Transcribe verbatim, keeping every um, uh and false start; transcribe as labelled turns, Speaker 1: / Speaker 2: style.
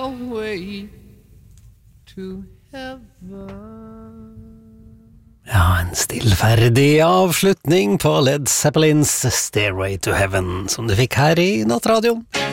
Speaker 1: Stairway to heaven.
Speaker 2: Ja, en stillferdig avslutning på Led Zeppelins Stairway to Heaven, som du fikk her i Nattradioen.